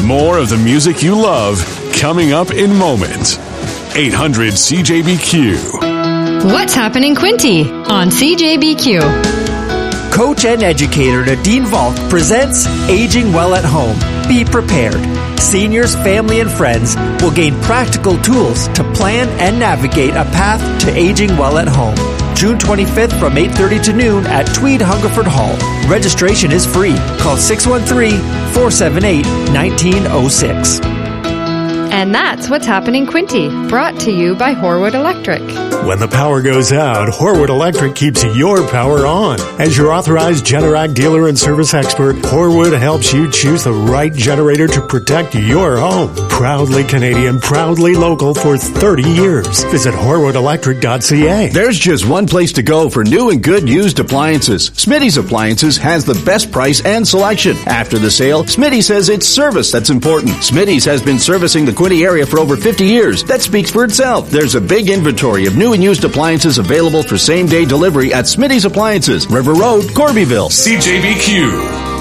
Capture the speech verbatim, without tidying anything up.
More of the music you love coming up in moments. eight hundred C J B Q. What's happening, Quinty, on C J B Q? Coach and educator Nadine Valk presents Aging Well at Home. Be prepared. Seniors, family, and friends will gain practical tools to plan and navigate a path to aging well at home. June twenty-fifth from eight thirty to noon at Tweed Hungerford Hall. Registration is free. Call six one three, four seven eight, one nine zero six. And that's What's Happening, Quinty, brought to you by Horwood Electric. When the power goes out, Horwood Electric keeps your power on. As your authorized Generac dealer and service expert, Horwood helps you choose the right generator to protect your home. Proudly Canadian, proudly local for thirty years. Visit horwood electric dot c a. There's just one place to go for new and good used appliances. Smitty's Appliances has the best price and selection. After the sale, Smitty says it's service that's important. Smitty's has been servicing the Quinty area for over fifty years. That speaks for itself. There's a big inventory of new and used appliances available for same-day delivery at Smitty's Appliances, River Road, Corbyville. C J B Q.